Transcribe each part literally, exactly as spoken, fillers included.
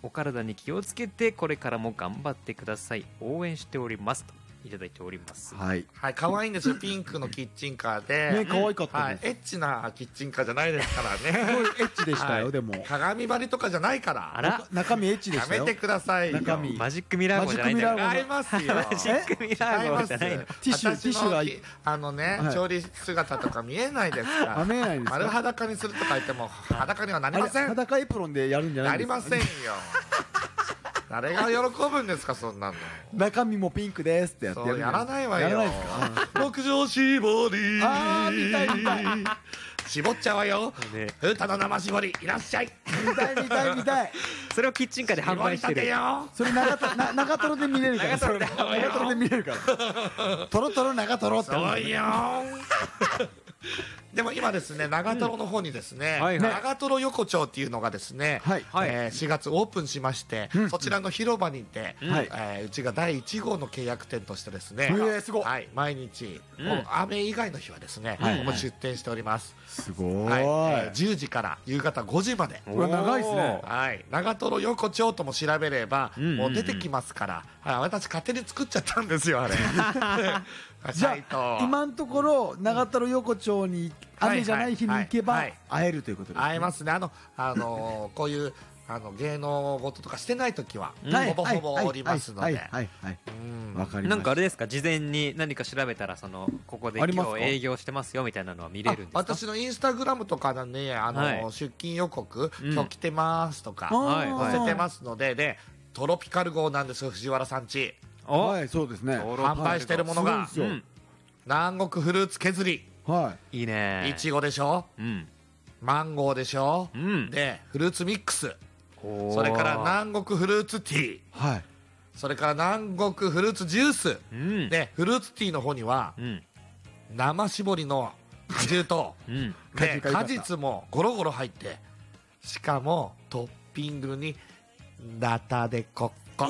お体に気をつけてこれからも頑張ってください。応援しておりますといただいております。 はい、 はい、可愛いんですよ。ピンクのキッチンカーでね、可愛かったはい、 です。 エッチなキッチンカーじゃないですからすごいね。 エッチでしたよ、 はいでも鏡張りとかじゃないから。 あら、 中身エッチでしたよ。 やめてくださいよ。 中身マジックミラー号じゃないんだよ。 マジックミラー号違いますよ。 マジックミラー号じゃないの。 違いますティッシュ私のティッシュがあのね、 はい調理姿とか見えないですから。 あ見えないですか丸裸にするとか言っても裸にはなりあれません。 裸エプロンでやるんじゃなないりんですか。 ませんよ。誰が喜ぶんですか、そんなの。 中身もピンクですってやってそうやらないわよ。 やらないですか。 牧場絞り。 あー見たい見たい絞っちゃうわよ。 ね、 ふうたの生絞りいらっしゃい。 見たい見たい見たい。 それをキッチンカーで販売して絞りたてる。 よ。 それ長とな長瀞で見れるから。 長瀞でそれ長瀞で見れるから。トロトロ長瀞ってあるんそうですよ。 よ。でも今ですね、長瀞の方にですね、 はいはい長瀞横丁っていうのがですね、 はいはいえーしがつオープンしまして、 うんそちらの広場にて、 はいえーうちがだいいち号の契約店としてですね、 へーすごいはい、毎日、 うんもう雨以外の日はですね、 はいもう出店しております。 すごーい。 はい、えーじゅうじから夕方ごじまで。 うわ長いっすねはい、長瀞横丁とも調べれば、 うんうんうんもう出てきますから、はい、私勝手に作っちゃったんですよ、あれ。 じゃサイトあ今のところ長瀞横丁に雨じゃない日に行けばはいはい会えるということですね。 会えますね。あの、あのーこういう、あの、芸能事とかしてないときは、 はいほぼほぼおりますので。 はいはいはい。 うんわかりました。 なんかあれですか、事前に何か調べたらそのここでありますか今日営業してますよみたいなのは見れるんですか。 あ私のインスタグラムとかでね、あのーはい出勤予告、 うん今日来てますとか、 はいはい載せてますので、で、トロピカル号なんですよ、藤原さんち。 お、 はいそうですね。 販売してるものがすごいんですよ南国フルーツ削り、 はいいいね。 いちごでしょ、 うん。 マンゴーでしょ、 うんで、フルーツミックス、 おーそれから南国フルーツティー、 はい。 それから南国フルーツジュース、 うん。 で、フルーツティーの方には、 うん。 生搾りの果汁と、 うん。 果汁で、 が良かった果実もゴロゴロ入って、しかもトッピングにナタデココ。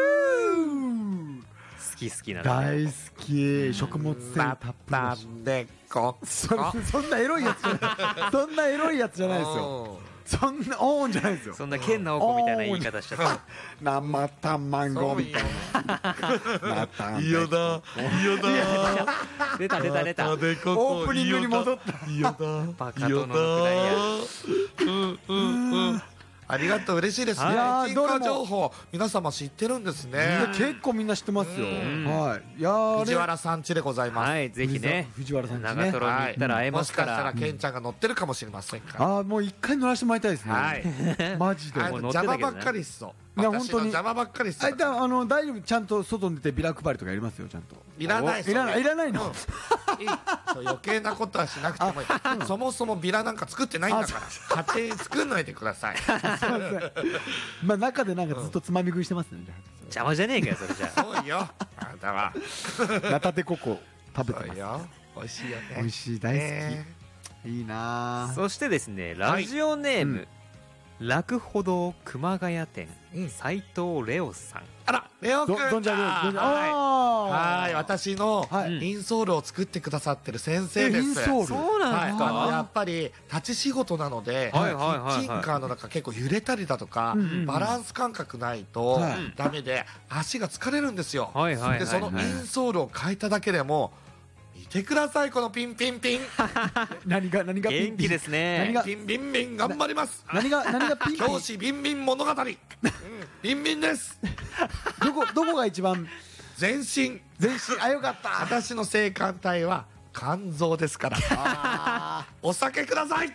好き好きなのね。 大好き。食物繊維ナたっぷりタだし。 デココ。 そそんなエロいやつじゃない。そんなエロいやつじゃないですよ。そんなオーンじゃないですよ。 そんな剣直子みたいな言い方しちゃった。 生卵みたいな。また嫌だ、嫌だ。 出た出た出た。 ナタデココオープニングに戻った。 嫌だ。 バカ殿のくらいや。 うんうんうん。ありがとう、嬉しいですね。 いやー進どれも化情報、皆様知ってるんですいねや。結構みんな知ってますよ。 うんはい。いやーあれ藤原さんちでございます。 はい、ぜひね。 藤原さんちね長瀞に行ったら会えますか。 もしからしたら、ケンちゃんが乗ってるかもしれませんから。 ああもう一回乗らせてもらいたいですね。 はい。 マジで。 あもう乗って邪たけどね魔ばっかりっすそう。 いや私の本当に邪魔ばっかりっすあよ。 だあの大丈夫ちゃんと外に出てビラ配りとかやりますよちゃんと。 いらない。 いらないいらないのうんいいそう余計なことはしなくてもいい。そもそもビラなんか作ってないんだから、勝手に作んないでください。 すいません。まあ中でなんかずっとつまみ食いしてますね。 邪魔じゃねえかよ、それじゃあ。 そうよ。あなたは。 じゃあナタデココ食べてます。 そうよ。美味しいよね。 美味しい大好きねいいなー。 そしてですね、ラジオネーム、楽歩道熊谷店、 うん斉藤レオさん。 あら、レオくんだ。 ど存じ上げる存じはいあはい、私のはいインソールを作ってくださってる先生です。 えインソールそうなんですか、 はい、あのやっぱり立ち仕事なので、 はいはいはいはいキッチンカーの中結構揺れたりだとか、 うんうんうんバランス感覚ないとはいダメで足が疲れるんですよ。 はいはいはいはいでそのインソールを変えただけでも見てください、このピンピンピン何が何がピンピン元気ですね。 何がピンビンビン頑張ります。 何が何がピンピン教師ビンビン物語、うん、ビンビンです。 どこどこが一番全身全身あよかった私の性感帯は肝臓ですからあお酒ください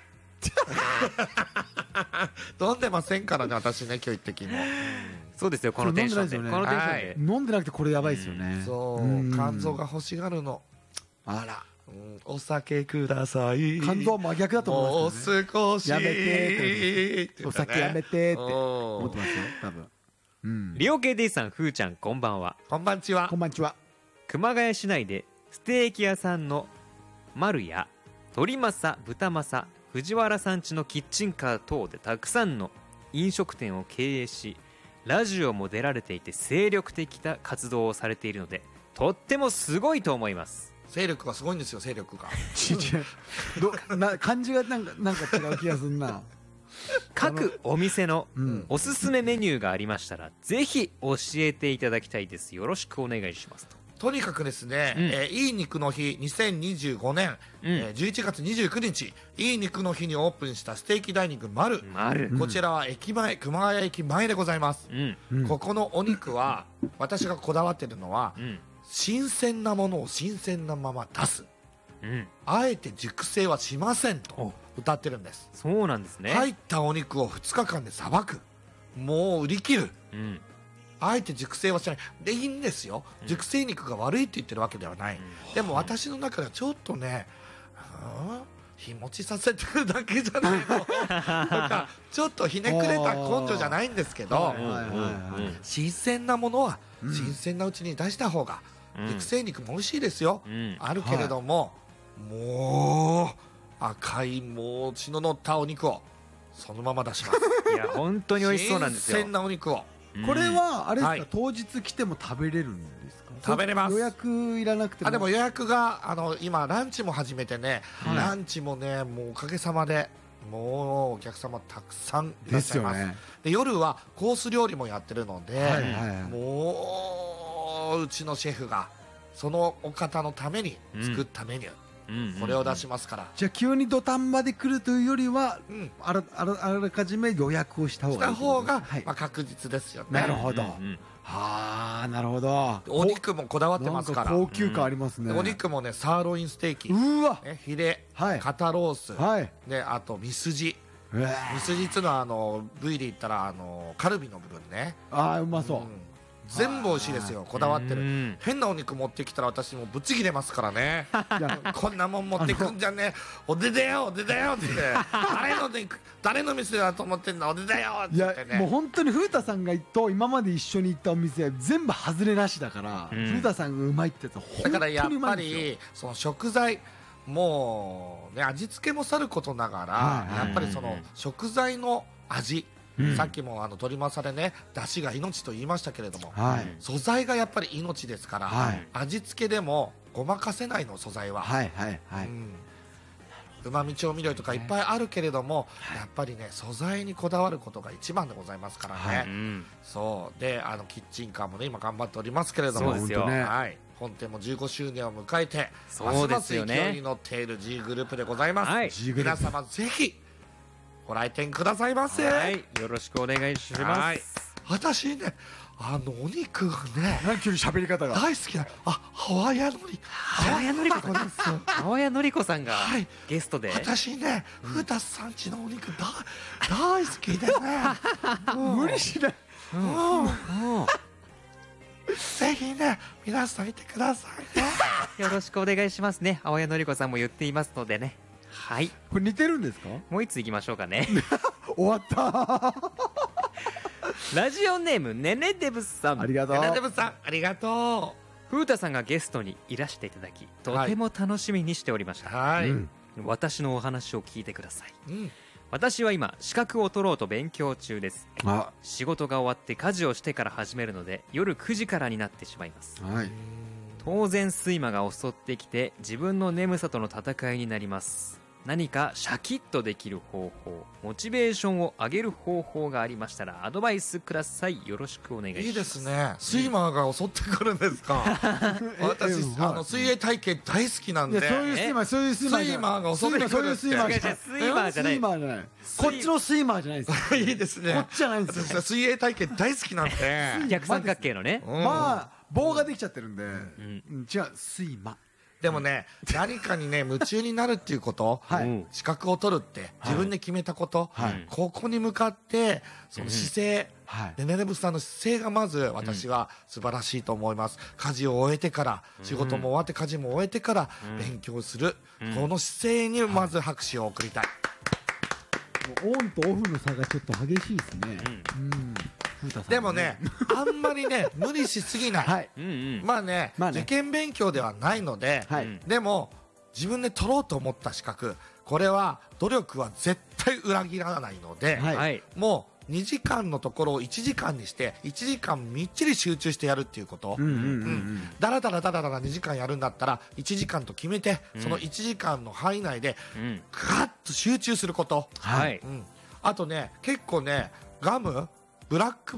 飲んでませんからね、私ね、今日一滴も。 そうですよ、このテンションで。 そう飲んこでないのテンションで。 ー飲んでなくてこれやばいですよねそう、 ん肝臓が欲しがるの。 あらうんお酒ください。 肝臓は真逆だと思いもうますけどね少し。 やめてってお酒やめてってうん思ってますよ多分うんリオ ケーディー さん、ふーちゃん、こんばんは。 こんばんちはこん。ばんちは熊谷市内でステーキ屋さんの丸や鳥政、豚政、藤原さんちのキッチンカー等でたくさんの飲食店を経営し、ラジオも出られていて精力的な活動をされているので、とってもすごいと思います。 勢力がすごいんですよ、勢力が。 ち違うどな漢字がなんかなんか違う気がするな各お店のうんおすすめメニューがありましたらぜひ教えていただきたいです。よろしくお願いしますと。 とにかくですね、 うんえーいい肉の日にせんにじゅうごねん、 うんえーじゅういちがつにじゅうくにちいい肉の日にオープンしたステーキダイニング丸、 丸こちらは駅前熊谷駅前でございます、 うんうんここのお肉は私がこだわってるのはうん新鮮なものを新鮮なまま出す、 うんあえて熟成はしませんとお歌ってるんです。 そうなんですね。 入ったお肉をふつかかんでさばく、もう売り切る、 うんあえて熟成はしないでいいんですよ、 うん熟成肉が悪いって言ってるわけではない、 うんでも私の中ではちょっとね、うん日持ちさせてるだけじゃないのとかちょっとひねくれた根性じゃないんですけど、 はいはいはいはい新鮮なものはうん新鮮なうちに出した方が、 うん熟成肉も美味しいですよ、 うんあるけれども、もう赤いもう血の乗ったお肉をそのまま出しますいや本当に美味しそうなんですよ。 新鮮なお肉をうんこれはあれですか、 はい当日来ても食べれるんですか？ 食べれます予約いらなくても。 あでも予約があの今ランチも始めてね、 はいランチもねもうおかげさまでもうお客様たくさんいらでっしゃいますすよね。 で夜はコース料理もやってるので、 はいはいはいもううちのシェフがそのお方のために作ったメニュー、 うんこれを出しますから、 じゃあ急に土壇場で来るというよりはうんあらあらあらかじめ予約をした方したがいいってこと方が、 はいまあ、確実ですよね。 なるほどうんうんはあなるほど。 お肉もこだわってますから、 なんか高級感ありますね。 お肉もねサーロインステーキ、 うわね、ヒレ、 はい肩ロース、 はい。 であとミスジうわミスジっていうのはあの部位で言ったらあのカルビの部分ね、 あーうまそう。 ん全部美味しいですよ、こだわってる。 うん変なお肉持ってきたら私もぶっちぎれますからねいやこんなもん持ってくんじゃねえおでだよおでだよって言って誰の肉誰の店だと思ってんだおでだよっていや言ってねもう本当に古田さんが言っと今まで一緒に行ったお店全部外れなしだから、 うん古田さんがうまいってやつは本だからやっ当にうまぱいんですよ。 りその食材もうね味付けもさることながら、 はいやっぱりその食材の味、 うんさっきもあの鶏まさでね出汁が命と言いましたけれども、 はい素材がやっぱり命ですから、 はい味付けでもごまかせないの素材は、 はいはいはい。 うまみ調味料とかいっぱいあるけれども、やっぱりね素材にこだわることが一番でございますからね、 はいうんそうであのキッチンカーもね今頑張っておりますけれどもそうですよ本当ねはい、本店もじゅうごしゅうねんを迎えてそうですよねますます勢いに乗っている G グループでございます、 はい G グルー皆プ様ぜひご来店くださいませ、 はいよろしくお願いしまはいす。 私ねあのお肉がね何急に喋り方が。 大好きなあハワイアンのり青谷のり子さんですよ青谷のり子さんがはいゲストで私ね、古田さんちのお肉だ大好きでね、 無理しない。 うんうんぜひね、皆さんいてくださいね。 よろしくお願いしますね。青谷のり子さんも言っていますのでね。はいこれ似てるんですか？ もう一ついきましょうかね。 終わった。 ラジオネームねねデブさん。 ありがとう。 ナデブさん、ありがと風太さんがゲストにいらしていただきとても楽しみにしておりましう。 た、 はい。 ううんん。 私のお話を聞いてください。私は今資格を取ろうと勉強中です。 あ仕事が終わって家事をしてから始めるので夜くじからになってしまいます。 はい。 当然睡魔が襲ってきて自分の眠さとの戦いになります。何かシャキッとできる方法、モチベーションを上げる方法がありましたらアドバイスください。よろしくお願いします。 いいですね。スイマーが襲ってくるんですか。私、 えあの水泳体験大好きなんで。 いやそういうスイマーそういうスイマーじゃないスイマーが襲ってくるってそういうスイマーじゃない違う違うスイマーじゃないスイマーじゃないこっちのスイマーじゃないですよいいですね。 こっちじゃないんですよ私は水泳体験大好きなんで。 逆三角形のね。 うんまあ棒ができちゃってるんで、 んうん違うスイマでもね、何かにね、夢中になるっていうこと、 はいうん資格を取るって、自分で決めたこと、 はいここに向かって、その姿勢、 はいでネネブスさんの姿勢がまず私は素晴らしいと思います。家事を終えてから、仕事も終わって家事も終えてから勉強する、この姿勢にまず拍手を送りたい。 オンとオフの差がちょっと激しいですねうん古田さんでもね、あんまりね、無理しすぎない。 はいうんうん。 まあね、 まあね受験勉強ではないので、 はいでも自分で取ろうと思った資格、これは努力は絶対裏切らないので、 はいはい。 もうにじかんのところをいちじかんにしていちじかんみっちり集中してやるっていうこと、 うんうんうんううんんだらだらだらだらにじかんやるんだったらいちじかんと決めて、 うんそのいちじかんの範囲内でうん。 ガッと集中すること、 はい。 うん、 あとね結構ねガムブラック